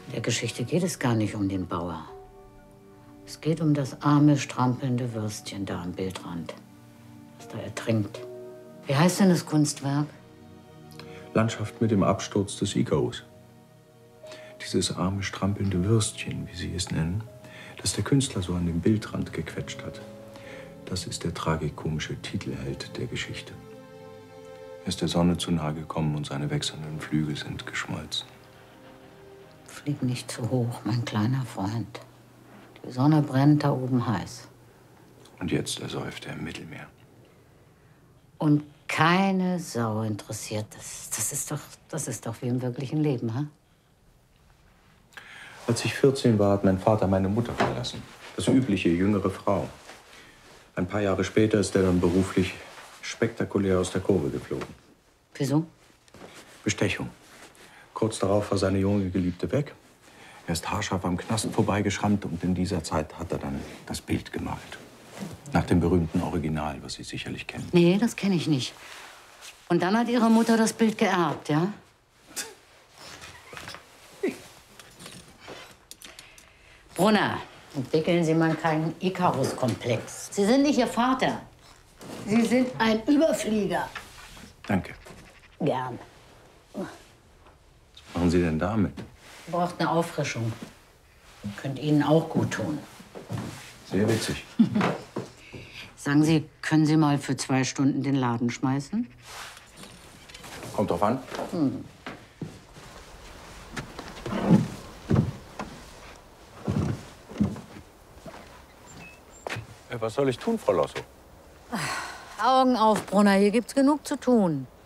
In der Geschichte geht es gar nicht um den Bauer. Es geht um das arme, strampelnde Würstchen da am Bildrand, das da ertrinkt. Wie heißt denn das Kunstwerk? Landschaft mit dem Absturz des Ikarus. Dieses arme, strampelnde Würstchen, wie Sie es nennen, das der Künstler so an den Bildrand gequetscht hat. Das ist der tragikomische Titelheld der Geschichte. Er ist der Sonne zu nahe gekommen und seine wechselnden Flügel sind geschmolzen. Flieg nicht zu hoch, mein kleiner Freund. Die Sonne brennt da oben heiß. Und jetzt ersäuft er im Mittelmeer. Und keine Sau interessiert das. Das ist doch wie im wirklichen Leben, ha? Als ich 14 war, hat mein Vater meine Mutter verlassen. Das übliche, jüngere Frau. Ein paar Jahre später ist er dann beruflich spektakulär aus der Kurve geflogen. Wieso? Bestechung. Kurz darauf war seine junge Geliebte weg. Er ist haarscharf am Knast vorbeigeschrammt und in dieser Zeit hat er dann das Bild gemalt. Nach dem berühmten Original, was Sie sicherlich kennen. Nee, das kenne ich nicht. Und dann hat Ihre Mutter das Bild geerbt, ja? Brunner, entwickeln Sie mal keinen Ikarus-Komplex. Sie sind nicht Ihr Vater. Sie sind ein Überflieger. Danke. Gern. Was machen Sie denn damit? Braucht eine Auffrischung. Könnte Ihnen auch gut tun. Sehr witzig. Sagen Sie, können Sie mal für 2 Stunden den Laden schmeißen? Kommt drauf an. Was soll ich tun, Frau Losso? Augen auf, Brunner. Hier gibt's genug zu tun.